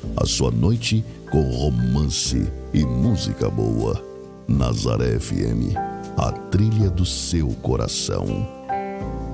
a sua noite com romance e música boa. Nazaré FM, a trilha do seu coração.